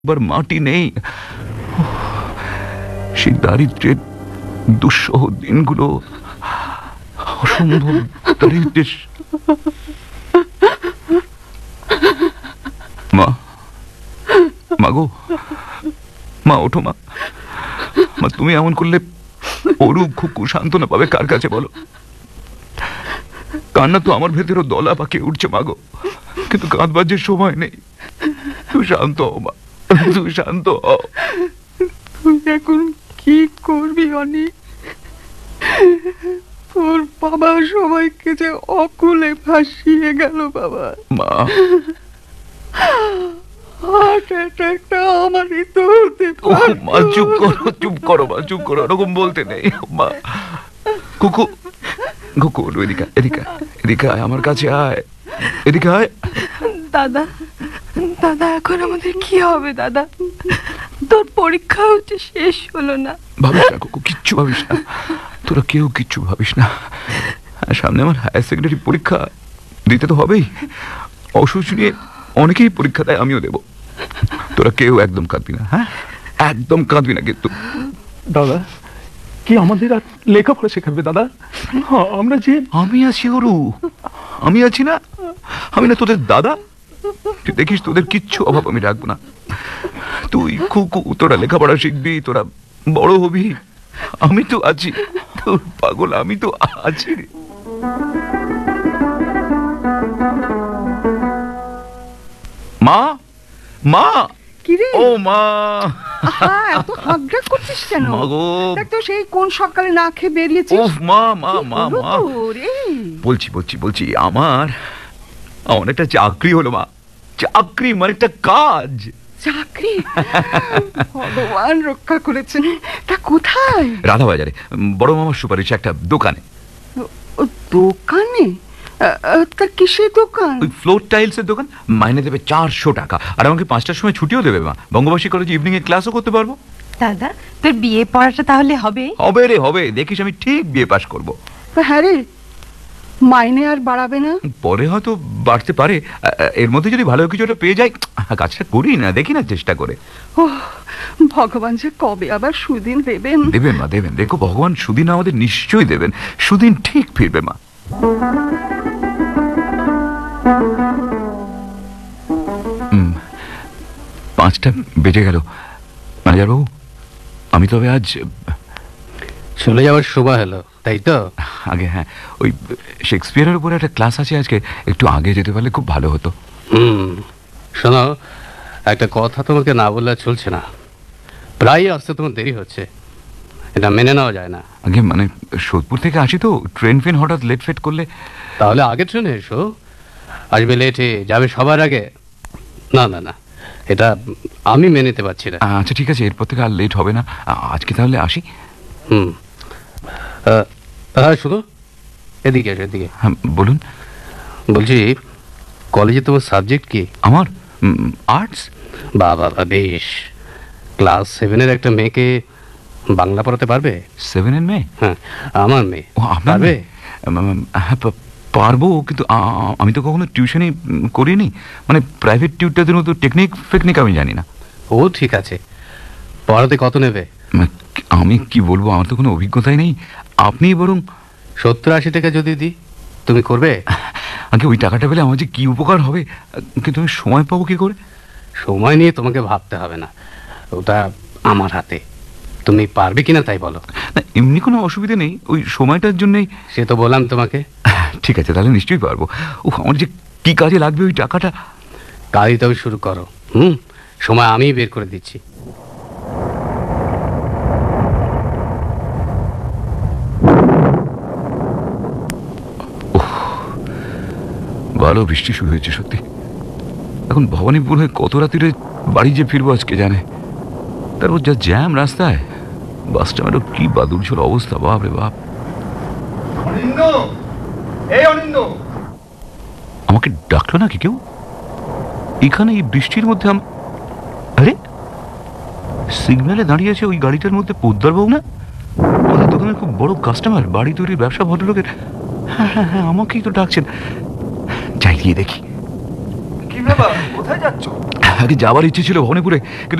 মাটি নেই। সেই দারিদ্রের দুঃসহ দিনগুলো, অসম্ভব দারিদ্রের। মা, মাগো, মা ওঠো মা। মা তুমি এমন করলে ওরু খুকু সান্ত্বনা পাবে কার কাছে বলো? কান্না তো আমার ভেতরেও দলা পাকিয়ে উঠছে মাগো, কিন্তু কাঁদবার যে সময় নেই। তুই শান্ত হও মা, তুই শান্ত হও। তুই এখন কি করবি অনেক? তোর বাবা সবাইকে যে অকুলে ভাসিয়ে গেল বাবা। মা, হার্ট অ্যাটাকটা আমারই তুলতে পারতো। মা চুপ করো, চুপ করো মা, চুপ করো, এরকম বলতে নেই মা। কুকু, কুকু এদিকে, এদিকে, এদিকে আয়, আমার কাছে আয়, এদিকে আয়। দাদা, দাদা এখন আমাদের কি হবে দাদা? তোর পরীক্ষা হচ্ছে শেষ হলো না। ভাবিস না কুকু, কিচ্ছু ভাবিস না, তোরা কেউ কিচ্ছু ভাবিস না। সামনে আমার হায়ার সেকেন্ডারি পরীক্ষা, দিতে তো হবেই। অসুখ নিয়ে অনেকেই পরীক্ষা দেয়, আমিও দেব। তোরা কেউ একদম কাঁদবি না, হ্যাঁ? একদম কাঁদবি না কিন্তু। দাদা, কি আমাদের আর লেখাপড়া শেখাবে দাদা? আমরা যে আমি আছি ওরু, আমি আছি না? আমি না তোদের দাদা? তুই দেখিস তোদের কিচ্ছু অভাব আমি রাখবো না। তুই কুকু, তোরা লেখাপড়া শিখবি, তোরা বড় হবি, আমি তো আছি। তোর পাগল, আমি তো আছি। মা, মা, কি রে? ও মা, এত হাগড়া করছিস কেন? মাগো, দেখ তো সেই কোন সকালে না খেয়ে বেরিয়েছিস। ওফ মা, মা, মা, মা, রে বলছি বলছি বলছি, আমার একটা চাকরি হলো মা। চাকরি মানে একটা কাজ। চাকরি? ভগবান রক্ষা করেছেন। তা কোথায়? রাধা বাজারে, বড় মামার সুপারিশে একটা দোকানে। ও দোকানে? তা কিসের দোকান? ওই ফ্লোর টাইলসের দোকান। মাইনে দেবে 400 টাকা, আর আমাকে 5টার সময় ছুটিও দেবে মা। বঙ্গবাসী কলেজে ইভিনিং এ ক্লাসও করতে পারবো। দাদা, তোর বিয়ে পড়াটা তাহলে হবে? হবে রে, হবে। দেখিস আমি ঠিক বিয়ে পাশ করব। হ্যাঁ রে, মাইনে আর বাড়াবে না? পরে হয়তো বাড়তে পারে। এর মধ্যে যদি ভালো কিছু একটা পেয়ে যাই, কাজটা করি না, দেখি না চেষ্টা করে। ও ভগবান যে কবে আবার সুদিন দেবেন। দেবেন মা, দেবেন। দেখো, ভগবান সুদিন আমাদের নিশ্চয়ই দেবেন। সুদিন ঠিক ফিরবে মা। 5টা বেজে গেল। ম্যানেজার বাবু, আমি তবে আজ চলে যাওয়ার সময় হলো, তাই তো? আগে হ্যাঁ, ওই শেক্সপিয়ারের উপরে একটা ক্লাস আছে আজকে, একটু আগে যেতে পারলে খুব ভালো হতো। শোনো, একটা কথা তোমাকে না বললে চলছে না। প্রায় আসতে তোমার দেরি হচ্ছে, এটা মেনে নেওয়া যায় না। আগে মানে সোদপুর থেকে আসি তো, ট্রেন ফেন হঠাৎ লেট ফেট করলে। তাহলে আগে ট্রেনে এসো। আসবে লেটে, যাবে সবার আগে। না না না, এটা আমি মেনে নিতে পারছি না। আচ্ছা ঠিক আছে, এরপর থেকে আর লেট হবে না। আজকে তাহলে আসি। হ্যাঁ শুনো, এদিকে এসো, এদিকে। হ্যাঁ বলুন। বলছি, কলেজে তোমার সাবজেক্ট কি? আমার আর্টস। বাবা, বেশ। ক্লাস 7-এর একটা মেয়েকে বাংলা পড়াতে পারবে? 7-এর মেয়ে? হ্যাঁ, আমার মেয়ে। ও আপনার পারবে? হ্যাঁ পারবো, কিন্তু আমি তো কখনো টিউশনই করিনি। মানে প্রাইভেট টিউটারদের মতো টেকনিক ফেকনিক আমি জানি না। ও ঠিক আছে, পড়াতে কত নেবে? আমি কি বলবো, আমার তো কোনো অভিজ্ঞতাই নেই। আপনি বরং 70-80 টাকা যদি দিই, তুমি করবে? আগে ওই টাকাটা পেলে আমার যে কি উপকার হবে, কিন্তু আমি সময় পাবো কি করে? সময় নিয়ে তোমাকে ভাবতে হবে না, ওটা আমার হাতে। তুমি পারবে কিনা তাই বলো। না এমনি কোনো অসুবিধা নেই, ওই সময়টার জন্যই। সে তো বললাম তোমাকে। ঠিক আছে, তাহলে নিশ্চয়ই পারবো। আমার যে কি কাজে লাগবে ওই টাকাটা। কাজই তবে শুরু করো। সময় আমিই বের করে দিচ্ছি। ভালো বৃষ্টি শুরু হয়েছে সত্যি। এখন ভবানীপুর হয়ে কত রাত্রিরে বাড়ি যে ফিরবো আজকে জানে। তারপর যা জ্যাম রাস্তায়, বাস স্ট্যান্ডেরও কি বাদুড়ঝোল অবস্থা, বাপ রে বাপ। আমাকে ডাকলো নাকি কেউ এখানে এই বৃষ্টির মধ্যে? আরে সিগন্যালে দাঁড়িয়ে আছে ওই গাড়িটার মধ্যে পোদ্দার বাবু না? আমাদের দোকানের খুব বড় কাস্টমার, বাড়ি তৈরির ব্যবসা ভদ্রলোকের। হ্যাঁ হ্যাঁ হ্যাঁ, আমাকেই তো ডাকছেন। যাই গিয়ে দেখি। কি ব্যাপার, কোথায় যাচ্ছ? আগে যাবার ইচ্ছে ছিল ভবনীপুরে, কিন্তু